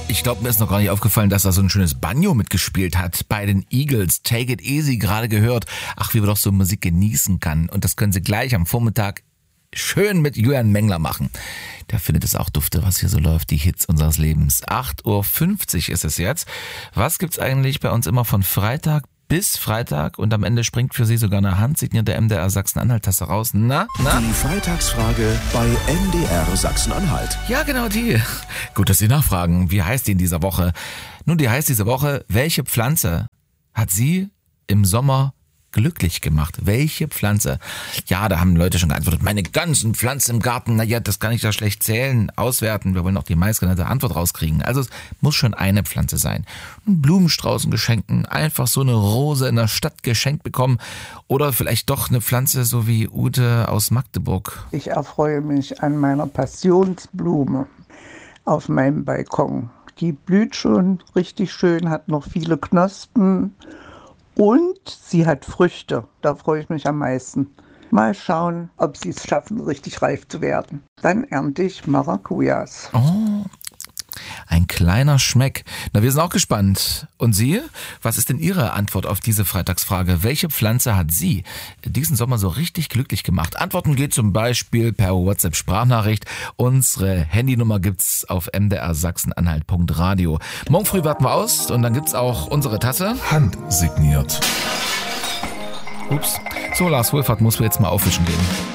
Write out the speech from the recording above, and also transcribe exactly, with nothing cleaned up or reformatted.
Ich glaube, mir ist noch gar nicht aufgefallen, dass da so ein schönes Banjo mitgespielt hat. Bei den Eagles, Take It Easy, gerade gehört. Ach, wie man doch so Musik genießen kann. Und das können Sie gleich am Vormittag schön mit Julian Mengler machen. Der findet es auch dufte, was hier so läuft, die Hits unseres Lebens. acht Uhr fünfzig ist es jetzt. Was gibt's eigentlich bei uns immer von Freitag bis Freitag? Und am Ende springt für Sie sogar eine handsignierte M D R Sachsen-Anhalt-Tasse raus. Na, na? Die Freitagsfrage bei M D R Sachsen-Anhalt. Ja, genau die. Gut, dass Sie nachfragen. Wie heißt die in dieser Woche? Nun, die heißt diese Woche, welche Pflanze hat Sie im Sommer glücklich gemacht? Welche Pflanze? Ja, da haben Leute schon geantwortet, meine ganzen Pflanzen im Garten, naja, das kann ich da schlecht zählen, auswerten, wir wollen auch die meistgenannte Antwort rauskriegen. Also es muss schon eine Pflanze sein. Ein Blumenstrauß, ein Geschenken, einfach so eine Rose in der Stadt geschenkt bekommen oder vielleicht doch eine Pflanze, so wie Ute aus Magdeburg. Ich erfreue mich an meiner Passionsblume auf meinem Balkon. Die blüht schon richtig schön, hat noch viele Knospen. Und sie hat Früchte, da freue ich mich am meisten. Mal schauen, ob sie es schaffen, richtig reif zu werden. Dann ernte ich Maracujas. Oh, ein kleiner Schmeck. Na, wir sind auch gespannt. Und Sie? Was ist denn Ihre Antwort auf diese Freitagsfrage? Welche Pflanze hat Sie diesen Sommer so richtig glücklich gemacht? Antworten geht zum Beispiel per WhatsApp-Sprachnachricht. Unsere Handynummer gibt's auf m d r sachsen-anhalt punkt radio. Morgen früh warten wir aus und dann gibt's auch unsere Tasse. Handsigniert. Ups. So, Lars Wohlfahrt muss wir jetzt mal auffischen gehen.